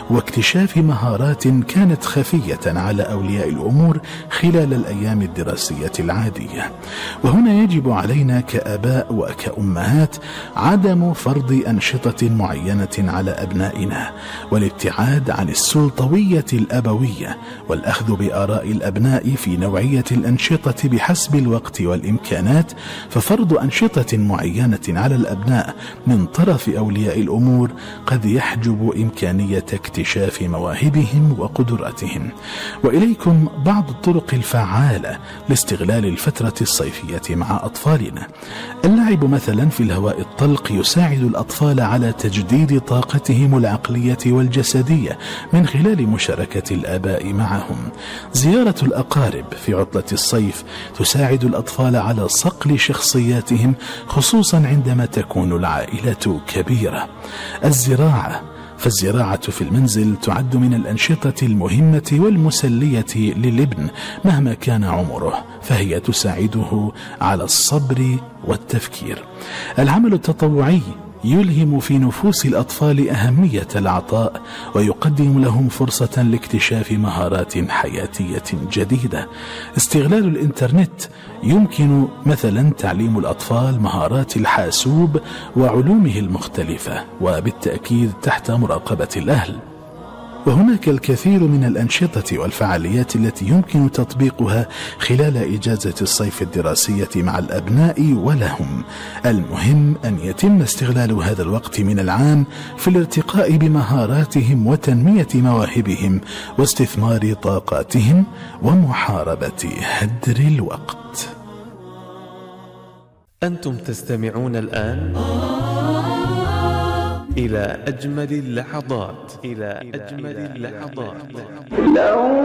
واكتشاف مهارات كانت خفية على أولياء الأمور خلال الأيام الدراسية العادية. وهنا يجب علينا كآباء وكأمهات عدم فرض أنشطة معينة على أبنائنا، والابتعاد عن السلطوية الأبوية، والأخذ بآراء الأبناء في نوعية الأنشطة بحسب الوقت والإمكانات. ففرض أنشطة معينة على الأبناء من طرف أولياء الأمور قد يحجب إمكانية اكتشاف مواهبهم وقدراتهم. وإليكم بعض الطرق الفعالة لاستغلال الفترة الصيفية مع أطفالنا. اللعب مثلا في الهواء الطلق يساعد الأطفال على تجديد طاقتهم العقلية والجسدية من خلال مشاركة الآباء معهم. زيارة الأقارب في عطلة الصيف تساعد الأطفال على صقل شخصياتهم، خصوصا عندما تكون العائلة كبيرة. فالزراعة في المنزل تعد من الأنشطة المهمة والمسلية للابن مهما كان عمره، فهي تساعده على الصبر والتفكير. العمل التطوعي يلهم في نفوس الأطفال أهمية العطاء، ويقدم لهم فرصة لاكتشاف مهارات حياتية جديدة. استغلال الإنترنت يمكن مثلا تعليم الأطفال مهارات الحاسوب وعلومه المختلفة، وبالتأكيد تحت مراقبة الأهل. وهناك الكثير من الأنشطة والفعاليات التي يمكن تطبيقها خلال إجازة الصيف الدراسية مع الأبناء ولهم. المهم أن يتم استغلال هذا الوقت من العام في الارتقاء بمهاراتهم وتنمية مواهبهم واستثمار طاقاتهم ومحاربة هدر الوقت. أنتم تستمعون الآن إلى أجمل اللحظات.